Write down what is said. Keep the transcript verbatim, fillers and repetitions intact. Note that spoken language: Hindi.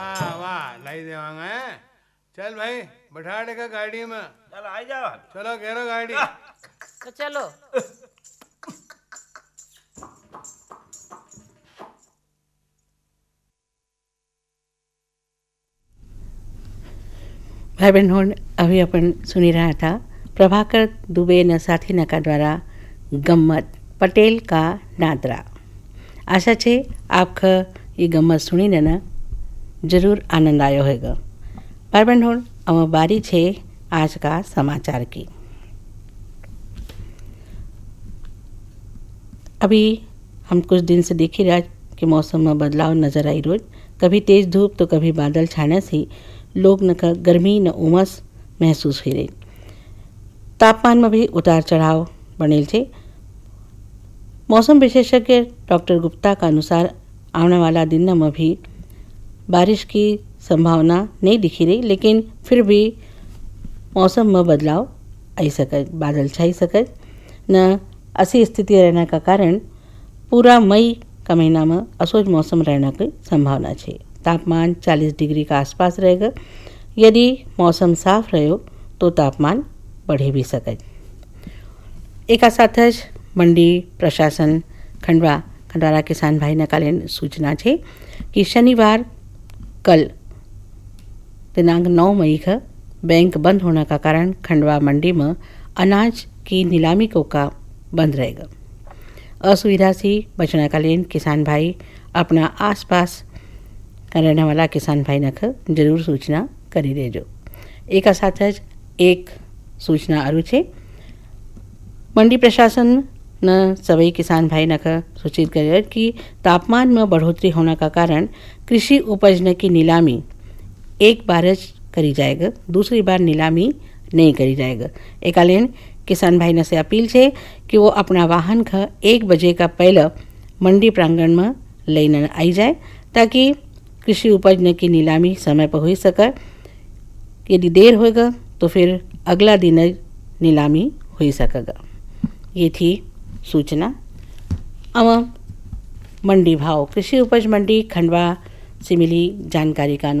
वाह वाह लाई देवांगा है। चल भाई बैठा देगा गाड़ी में। चल आ जाओ। चलो घेरो गाड़ी। तो चलो। भाई बहनों, अभी अपन सुनी रहा था प्रभाकर दुबे न साथी नका द्वारा गम्मत पटेल का नादरा। आशा छे आप ये गम्मत सुनी ने ना जरूर आनंद आयो होगा। भाई बहनों, अब बारी छे आज का समाचार की। अभी हम कुछ दिन से देख ही रहा कि मौसम में बदलाव नजर आई। रोज कभी तेज धूप तो कभी बादल छाने से लोग न गर्मी न उमस महसूस हो रही। तापमान में भी उतार चढ़ाव बनेल छे। मौसम विशेषज्ञ डॉक्टर गुप्ता का अनुसार आने वाला दिन में भी बारिश की संभावना नहीं दिखी रही, लेकिन फिर भी मौसम में बदलाव आई सके, बादल छाई सके न। ऐसी स्थिति रहने का कारण पूरा मई का महीना में असोज मौसम रहने की संभावना है। तापमान चालीस डिग्री का आसपास रहेगा। यदि मौसम साफ रहो तो तापमान बढ़े भी सके। एक साथ मंडी प्रशासन खंडवा खंडवारा किसान भाई ने कालीन सूचना है कि शनिवार कल दिनांक नौ मई का बैंक बंद होने का कारण खंडवा मंडी में अनाज की नीलामी को का बंद रहेगा। असुविधा से बचने का लिए किसान भाई अपना आसपास का रहने वाला किसान भाई नख जरूर सूचना करी देजो। एक साथ एक सूचना आरु छे। मंडी प्रशासन न सभी किसान भाई नख सूचित करे कि तापमान में बढ़ोतरी होने का कारण कृषि उपज की नीलामी एक बार करी जाएगा, दूसरी बार नीलामी नहीं करी जाएगा। एकालीन किसान भाई ने से अपील है कि वो अपना वाहन का एक बजे का पहले मंडी प्रांगण में लेने आई जाए ताकि कृषि उपज की नीलामी समय पर हो सके। यदि देर होगा तो फिर अगला दिन नीलामी हो सकेगा। ये थी सूचना। अब मंडी भाव कृषि उपज मंडी खंडवा से मिली जानकारी का